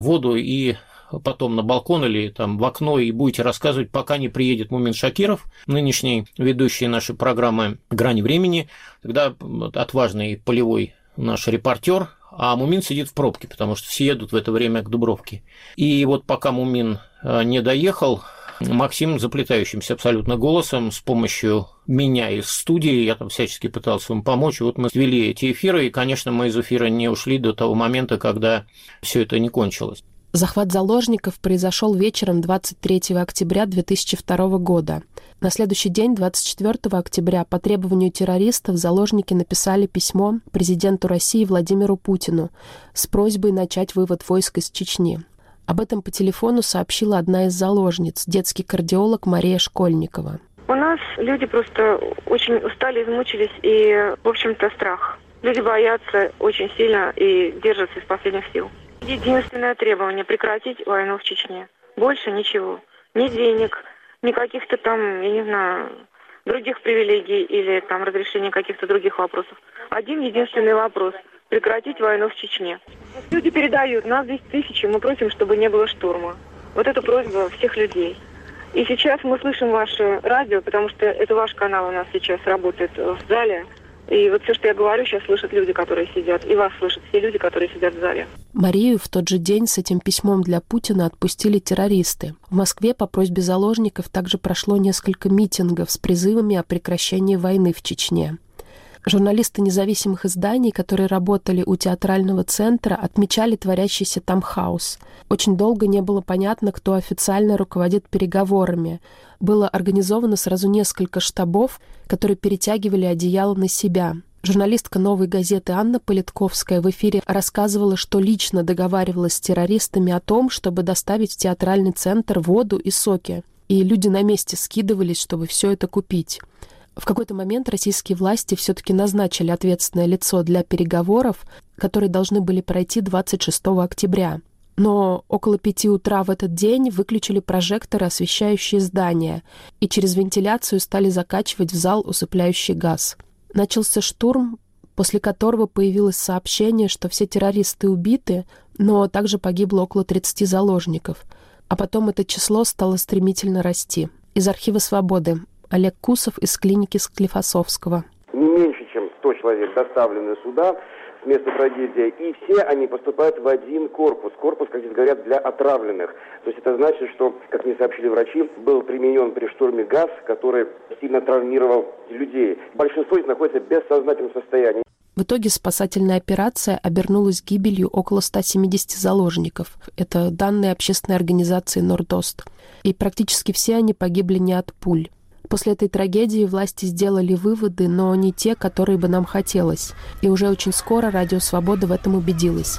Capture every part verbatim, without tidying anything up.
воду и потом на балкон или там в окно и будете рассказывать, пока не приедет Мумин Шакиров, нынешний ведущий нашей программы «Грани времени», тогда отважный полевой наш репортер, а Мумин сидит в пробке, потому что все едут в это время к Дубровке. И вот пока Мумин не доехал, Максим заплетающимся абсолютно голосом с помощью меня из студии, я там всячески пытался ему помочь, вот мы вели эти эфиры, и, конечно, мы из эфира не ушли до того момента, когда все это не кончилось. Захват заложников произошел вечером двадцать третьего октября две тысячи второго года. На следующий день, двадцать четвёртого октября, по требованию террористов заложники написали письмо президенту России Владимиру Путину с просьбой начать вывод войск из Чечни. Об этом по телефону сообщила одна из заложниц, детский кардиолог Мария Школьникова. У нас люди просто очень устали, измучились и, в общем-то, страх. Люди боятся очень сильно и держатся из последних сил. Единственное требование – прекратить войну в Чечне. Больше ничего. Ни денег, ни каких-то там, я не знаю, других привилегий или там разрешения каких-то других вопросов. Один единственный вопрос – прекратить войну в Чечне. Люди передают, нас здесь тысячи, мы просим, чтобы не было штурма. Вот это просьба всех людей. И сейчас мы слышим ваше радио, потому что это ваш канал у нас сейчас работает в зале. И вот все, что я говорю, сейчас слышат люди, которые сидят. И вас слышат все люди, которые сидят в зале. Марию в тот же день с этим письмом для Путина отпустили террористы. В Москве по просьбе заложников также прошло несколько митингов с призывами о прекращении войны в Чечне. Журналисты независимых изданий, которые работали у театрального центра, отмечали творящийся там хаос. Очень долго не было понятно, кто официально руководит переговорами. Было организовано сразу несколько штабов, которые перетягивали одеяло на себя. Журналистка «Новой газеты» Анна Политковская в эфире рассказывала, что лично договаривалась с террористами о том, чтобы доставить в театральный центр воду и соки. И люди на месте скидывались, чтобы все это купить. В какой-то момент российские власти все-таки назначили ответственное лицо для переговоров, которые должны были пройти двадцать шестого октября. Но около пяти утра в этот день выключили прожекторы, освещающие здание, и через вентиляцию стали закачивать в зал усыпляющий газ. Начался штурм, после которого появилось сообщение, что все террористы убиты, но также погибло около тридцати заложников. А потом это число стало стремительно расти. Из архива «Свободы» Олег Кусов из клиники Склифосовского. Не меньше, чем сто человек доставлены сюда с места трагедии, и все они поступают в один корпус. Корпус, как здесь говорят, для отравленных. То есть это значит, что, как мне сообщили врачи, был применен при штурме газ, который сильно травмировал людей. Большинство из них находится в бессознательном состоянии. В итоге спасательная операция обернулась гибелью около ста семидесяти заложников. Это данные общественной организации «Нордост». И практически все они погибли не от пуль. После этой трагедии власти сделали выводы, но не те, которые бы нам хотелось. И уже очень скоро Радио Свобода в этом убедилась.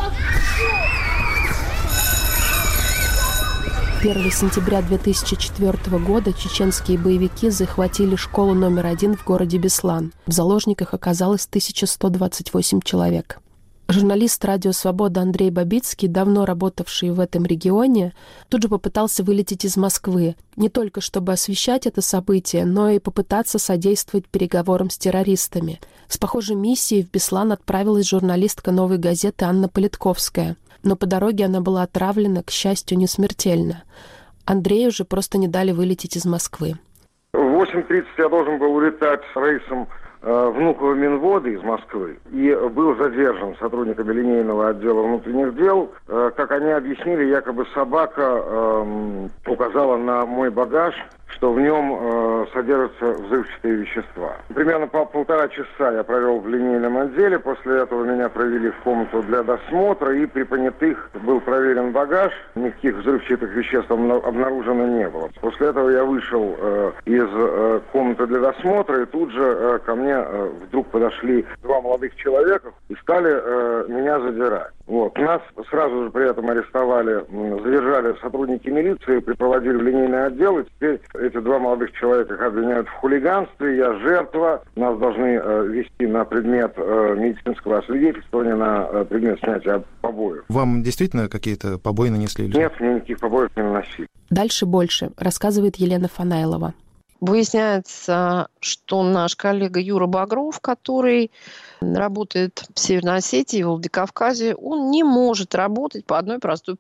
первого сентября две тысячи четвёртого года чеченские боевики захватили школу номер один в городе Беслан. В заложниках оказалось тысяча сто двадцать восемь человек. Журналист «Радио Свобода» Андрей Бабицкий, давно работавший в этом регионе, тут же попытался вылететь из Москвы, не только чтобы освещать это событие, но и попытаться содействовать переговорам с террористами. С похожей миссией в Беслан отправилась журналистка «Новой газеты» Анна Политковская, но по дороге она была отравлена, к счастью, не смертельно. Андрею же просто не дали вылететь из Москвы. В восемь тридцать я должен был улетать с рейсом Внуково Минводы из Москвы и был задержан сотрудниками линейного отдела внутренних дел. Как они объяснили, якобы собака э, указала на мой багаж, что в нем э, содержатся взрывчатые вещества. Примерно по полтора часа я провел в линейном отделе, после этого меня провели в комнату для досмотра, и при понятых был проверен багаж, никаких взрывчатых веществ обнаружено не было. После этого я вышел э, из э, комнаты для досмотра, и тут же э, ко мне э, вдруг подошли два молодых человека и стали э, меня задирать. Вот. Нас сразу же при этом арестовали, задержали сотрудники милиции, припроводили в линейный отдел, и теперь эти два молодых человека их обвиняют в хулиганстве, я жертва, нас должны э, вести на предмет э, медицинского освидетельствования, на э, предмет снятия побоев. Вам действительно какие-то побои нанесли? Или... Нет, мне никаких побоев не наносили. Дальше больше, рассказывает Елена Фанайлова. Выясняется, что наш коллега Юра Багров, который работает в Северной Осетии, в Владикавказе, он не может работать по одной простой